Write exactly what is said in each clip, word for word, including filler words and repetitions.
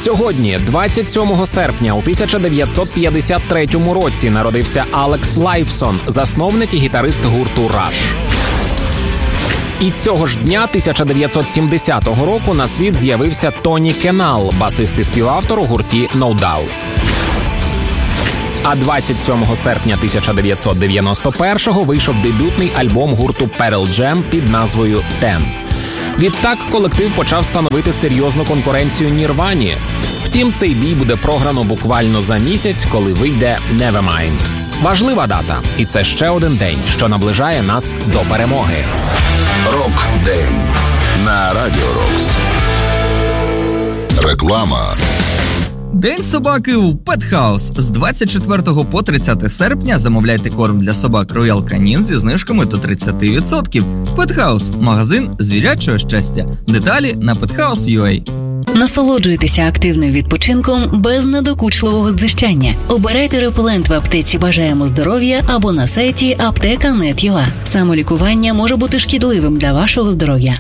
Сьогодні, двадцять сьомого серпня у тисяча дев'ятсот п'ятдесят третьому році, народився Алекс Лайфсон, засновник і гітарист гурту Rush. І цього ж дня, тисяча дев'ятсот сімдесятого року, на світ з'явився Тоні Кеннал, басист і співавтор у гурті No Doubt. А двадцять сьомого серпня тисяча дев'ятсот дев'яносто першого вийшов дебютний альбом гурту Pearl Jam під назвою «Ten». Відтак колектив почав становити серйозну конкуренцію Нірвані. Втім, цей бій буде програно буквально за місяць, коли вийде Nevermind. Важлива дата, і це ще один день, що наближає нас до перемоги. Рок-день на Радіо Рокс. Реклама. День собаки у Pet House. З двадцять четвертого по тридцяте серпня замовляйте корм для собак Royal Canin зі знижками до тридцять відсотків. Pet House – магазин звірячого щастя. Деталі на пет хаус крапка ю а. Насолоджуйтеся активним відпочинком без надокучливого дзижчання. Обирайте репелент в аптеці «Бажаємо здоров'я» або на сайті аптека крапка нет крапка ю а. Самолікування може бути шкідливим для вашого здоров'я.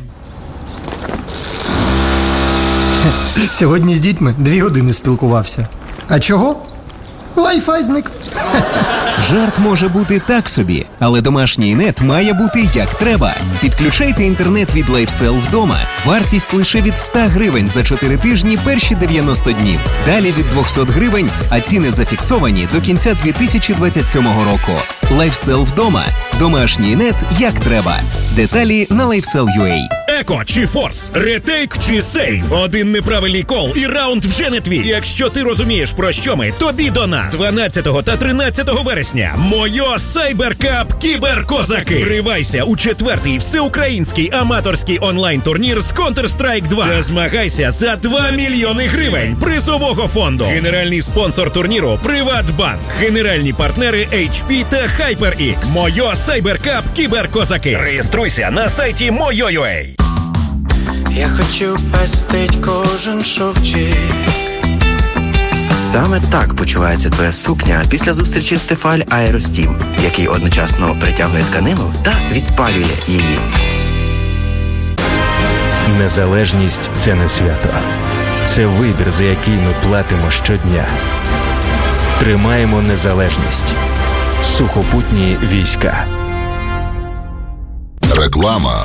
Сьогодні з дітьми дві години спілкувався. А чого? Wi-Fi зник. Жарт може бути так собі, але домашній нет має бути як треба. Підключайте інтернет від LifeSell вдома. Вартість лише від сто гривень за чотири тижні перші дев'яносто днів. Далі від двісті гривень, а ціни зафіксовані до кінця дві тисячі двадцять сьомого року. LifeSell вдома. Домашній нет як треба. Деталі на лайфсел крапка ю а. Еко чи Форс, ретейк чи сейв. Один неправильний кол і раунд вже не твій. Якщо ти розумієш, про що ми, тобі до нас. дванадцятого та тринадцятого вересня. Мойо Сайберкап Кіберкозаки. Вривайся у четвертий всеукраїнський аматорський онлайн-турнір з Counter-Strike два. Та змагайся за два мільйони гривень призового фонду. Генеральний спонсор турніру – Приватбанк. Генеральні партнери ейч пі та HyperX. Мойо Сайберкап Кіберкозаки. Реєструйся на сайті мойо крапка ю а. Я хочу пестить кожен шовчик. Саме так почувається твоя сукня після зустрічі з Тефаль Аеростім, який одночасно притягує тканину та відпалює її. Незалежність – це не свято. Це вибір, за який ми платимо щодня. Тримаємо незалежність. Сухопутні війська. Реклама.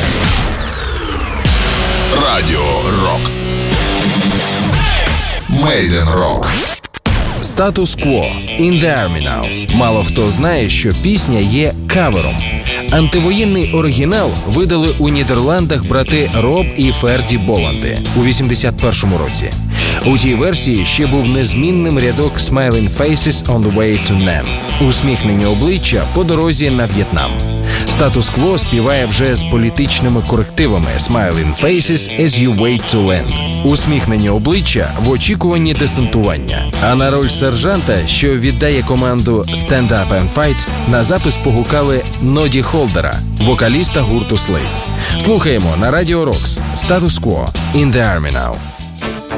Радіо Рокс. Made in Rock. Статус-кво. In the Army Now. Мало хто знає, що пісня є кавером. Антивоєнний оригінал видали у Нідерландах брати Роб і Ферді Боланди у вісімдесят першому році. У тій версії ще був незмінним рядок «Smiling faces on the way to Nam» – усміхнені обличчя по дорозі на В'єтнам. Статус-кво співає вже з політичними корективами «Smiling faces as you wait to land» – усміхнені обличчя в очікуванні десантування. А на роль сержанта, що віддає команду «Stand up and fight», на запис погукали Ноді Холдера, вокаліста гурту Slade. Слухаємо на Радіо Рокс. Статус-кво. In the Army Now.